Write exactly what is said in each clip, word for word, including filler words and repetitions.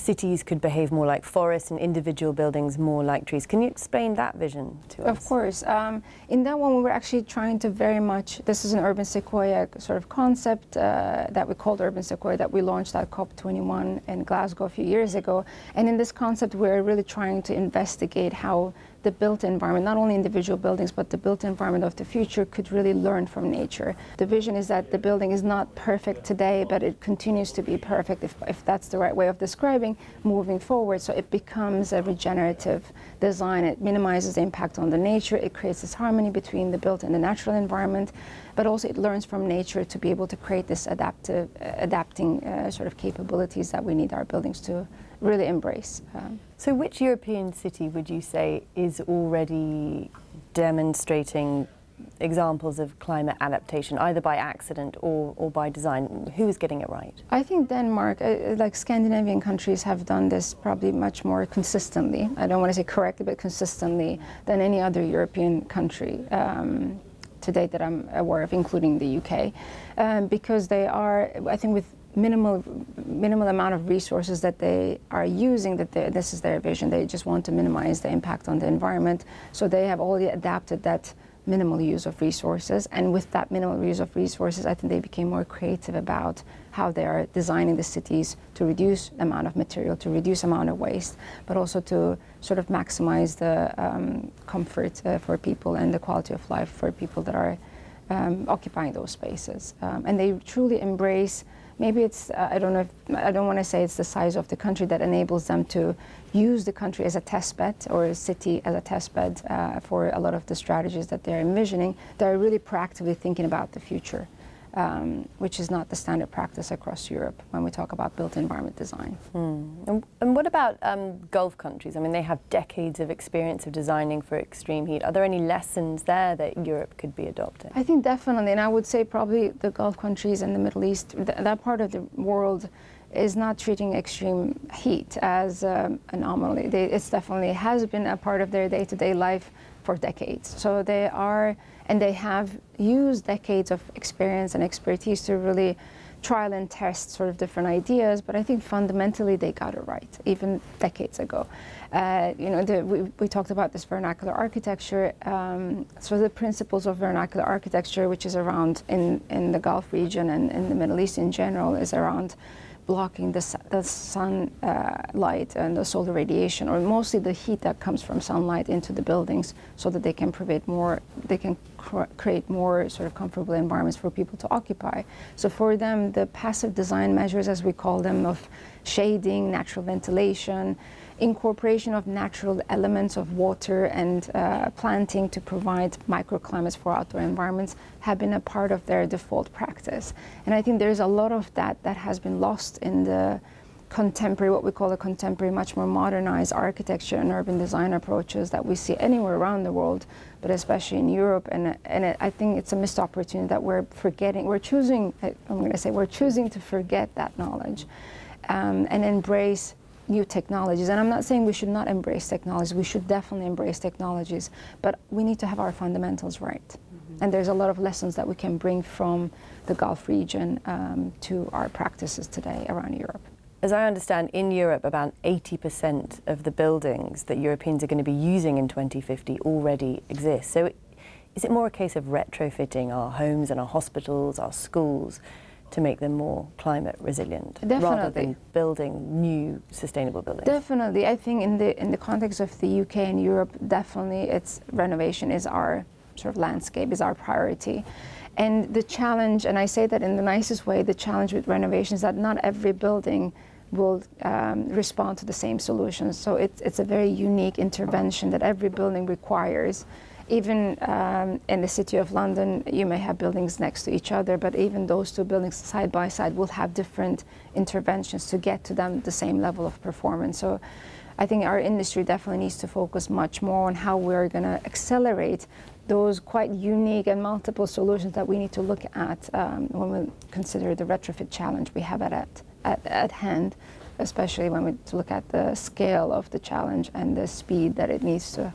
cities could behave more like forests and individual buildings more like trees. Can you explain that vision to us? Of course. Um, in that one, we were actually trying to very much, this is an urban sequoia sort of concept uh, that we called urban sequoia that we launched at COP twenty-one in Glasgow a few years ago. And in this concept, we're really trying to investigate how the built environment, not only individual buildings, but the built environment of the future could really learn from nature. The vision is that the building is not perfect today, but it continues to be perfect, if, if that's the right way of describing, moving forward. So it becomes a regenerative design. It minimizes the impact on the nature. It creates this harmony between the built and the natural environment, but also it learns from nature to be able to create this adaptive, uh, adapting uh, sort of capabilities that we need our buildings to really embrace. Um, so which European city would you say is already demonstrating examples of climate adaptation, either by accident or, or by design? Who is getting it right? I think Denmark, uh, like Scandinavian countries, have done this probably much more consistently. I don't want to say correctly, but consistently than any other European country um, to date that I'm aware of, including the U K, um, because they are, I think, with minimal minimal amount of resources that they are using, that they, this is their vision. They just want to minimize the impact on the environment. So they have already adapted that minimal use of resources. And with that minimal use of resources, I think they became more creative about how they are designing the cities to reduce the amount of material, to reduce amount of waste, but also to sort of maximize the um, comfort uh, for people and the quality of life for people that are um, occupying those spaces. Um, and they truly embrace. Maybe it's, uh, I don't know, if, I don't want to say it's the size of the country that enables them to use the country as a test bed or a city as a test bed uh, for a lot of the strategies that they're envisioning. They're really proactively thinking about the future, um, which is not the standard practice across Europe when we talk about built environment design. Mm. And, and what about um, Gulf countries? I mean, they have decades of experience of designing for extreme heat. Are there any lessons there that Europe could be adopting? I think definitely, and I would say probably the Gulf countries and the Middle East, th that part of the world is not treating extreme heat as um, an anomaly. They, it's definitely has been a part of their day-to-day life for decades. So they are, and they have used decades of experience and expertise to really trial and test sort of different ideas, but I think fundamentally they got it right, even decades ago. Uh, you know, the, we, we talked about this vernacular architecture. Um, so the principles of vernacular architecture, which is around in, in the Gulf region and in the Middle East in general, is around blocking the, the sun uh, light and the solar radiation, or mostly the heat that comes from sunlight into the buildings, so that they can provide more, they can cr create more sort of comfortable environments for people to occupy. So for them, the passive design measures, as we call them, of shading, natural ventilation, incorporation of natural elements of water and uh, planting to provide microclimates for outdoor environments have been a part of their default practice. And I think there's a lot of that that has been lost in the contemporary, what we call the contemporary, much more modernized architecture and urban design approaches that we see anywhere around the world, but especially in Europe. And, and it, I think it's a missed opportunity that we're forgetting, we're choosing, I'm going to say, we're choosing to forget that knowledge um, and embrace new technologies. And I'm not saying we should not embrace technologies. We should definitely embrace technologies, but we need to have our fundamentals right. Mm-hmm. And there's a lot of lessons that we can bring from the Gulf region um, to our practices today around Europe. As I understand, in Europe, about eighty percent of the buildings that Europeans are going to be using in twenty fifty already exist. So is it more a case of retrofitting our homes and our hospitals, our schools, to make them more climate resilient, Definitely. rather than building new sustainable buildings? Definitely. I think in the in the context of the U K and Europe, definitely it's renovation is our sort of landscape, is our priority. And the challenge, and I say that in the nicest way, the challenge with renovation is that not every building will um, respond to the same solutions. So it's, it's a very unique intervention that every building requires. Even um, in the City of London, you may have buildings next to each other, but even those two buildings side by side will have different interventions to get to them the same level of performance. So I think our industry definitely needs to focus much more on how we're going to accelerate those quite unique and multiple solutions that we need to look at um, when we consider the retrofit challenge we have at, at, at hand, especially when we look at the scale of the challenge and the speed that it needs to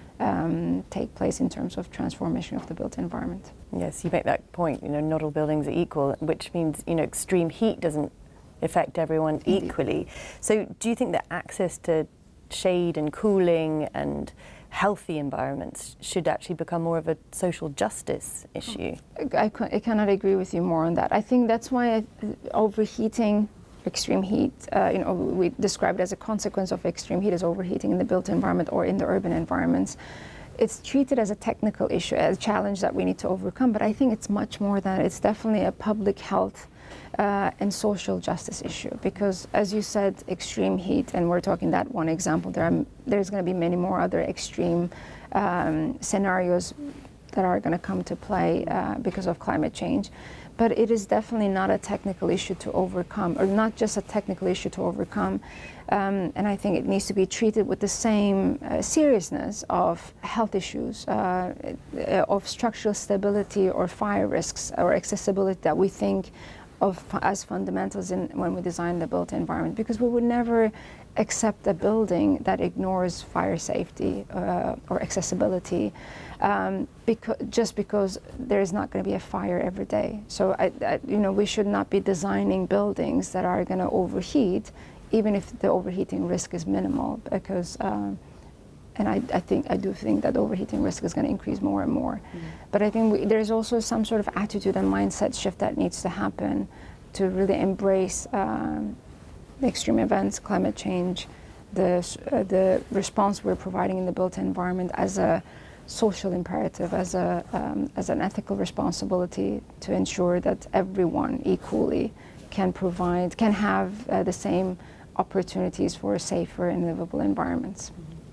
Um, take place in terms of transformation of the built environment. Yes, you make that point, you know, not all buildings are equal, which means, you know, extreme heat doesn't affect everyone Indeed. equally. So do you think that access to shade and cooling and healthy environments should actually become more of a social justice issue? I, I cannot agree with you more on that. I think that's why I, overheating, extreme heat, uh, you know, we describe it as a consequence of extreme heat as overheating in the built environment or in the urban environments. It's treated as a technical issue, as a challenge that we need to overcome, but I think it's much more than that. It's definitely a public health uh, and social justice issue, because as you said, extreme heat, and we're talking that one example, there are, there's going to be many more other extreme um, scenarios that are going to come to play uh, because of climate change. But it is definitely not a technical issue to overcome, or not just a technical issue to overcome. Um, and I think it needs to be treated with the same uh, seriousness of health issues, uh, of structural stability or fire risks or accessibility that we think of as fundamentals in when we design the built environment, because we would never accept a building that ignores fire safety uh, or accessibility um, because, just because there is not going to be a fire every day. So I, I, you know, we should not be designing buildings that are going to overheat, even if the overheating risk is minimal, because um, and I, I think I do think that the overheating risk is going to increase more and more. Mm. But I think we, there's also some sort of attitude and mindset shift that needs to happen to really embrace um, extreme events, climate change, the uh, the response we're providing in the built environment as a social imperative, as a um, as an ethical responsibility to ensure that everyone equally can provide, can have uh, the same opportunities for safer and livable environments.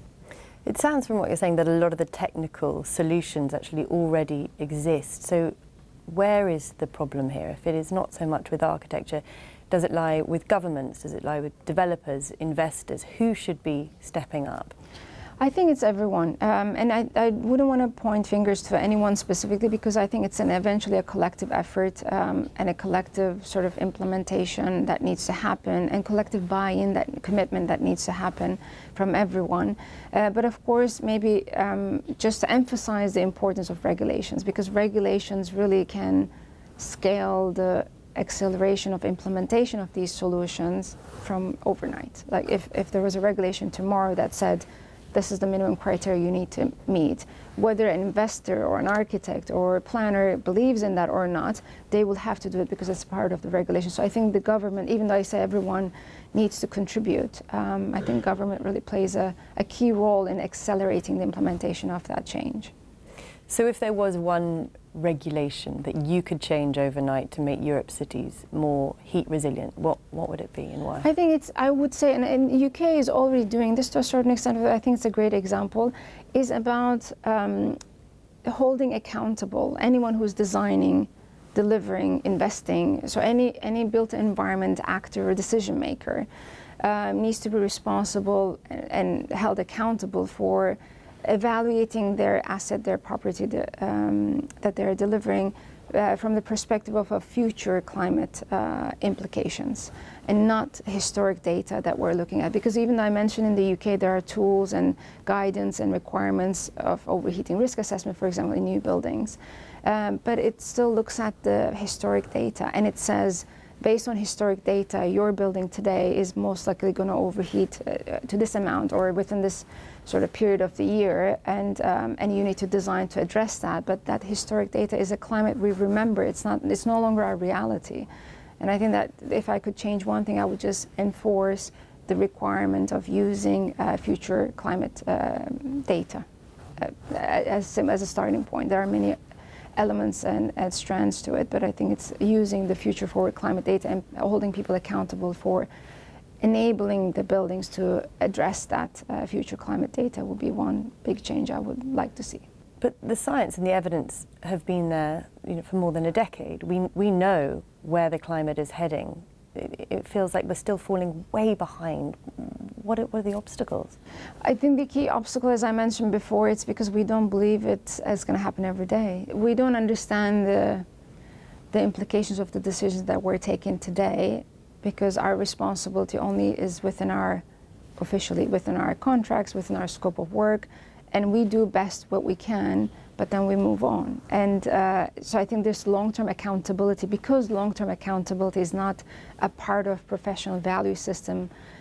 It sounds from what you're saying that a lot of the technical solutions actually already exist. So where is the problem here? If it is not so much with architecture, does it lie with governments? Does it lie with developers, investors? Who should be stepping up? I think it's everyone, um, and I, I wouldn't want to point fingers to anyone specifically, because I think it's an eventually a collective effort um, and a collective sort of implementation that needs to happen, and collective buy-in, that commitment that needs to happen from everyone. Uh, but of course, maybe um, just to emphasize the importance of regulations, because regulations really can scale the acceleration of implementation of these solutions from overnight. Like if, if there was a regulation tomorrow that said, this is the minimum criteria you need to meet, whether an investor or an architect or a planner believes in that or not, they will have to do it because it's part of the regulation. So I think the government, even though I say everyone needs to contribute, um, I think government really plays a, a key role in accelerating the implementation of that change. So if there was one regulation that you could change overnight to make Europe's cities more heat resilient, what, what would it be and why? I think it's, I would say, and, and the U K is already doing this to a certain extent, I think it's a great example, is about um, holding accountable anyone who's designing, delivering, investing. So any, any built environment actor or decision maker uh, needs to be responsible and, and held accountable for evaluating their asset, their property the, um, that they're delivering uh, from the perspective of a future climate uh, implications, and not historic data that we're looking at. Because even though I mentioned in the U K there are tools and guidance and requirements of overheating risk assessment, for example, in new buildings, um, but it still looks at the historic data, and it says, based on historic data, your building today is most likely going to overheat uh, to this amount or within this sort of period of the year, and um, and you need to design to address that. But that historic data is a climate we remember. It's not. It's no longer our reality. And I think that if I could change one thing, I would just enforce the requirement of using uh, future climate uh, data uh, as as a starting point. There are many elements and, and strands to it, but I think it's using the future forward climate data and holding people accountable for enabling the buildings to address that uh, future climate data would be one big change I would like to see. But the science and the evidence have been there, you know, for more than a decade. We, we know where the climate is heading. It, it feels like we're still falling way behind. What are, what are the obstacles? I think the key obstacle, as I mentioned before, it's because we don't believe it's, it's going to happen every day. We don't understand the, the implications of the decisions that we're taking today, because our responsibility only is within our, officially within our contracts, within our scope of work, and we do best what we can, but then we move on. And uh, so I think there's long-term accountability, because long-term accountability is not a part of professional value system.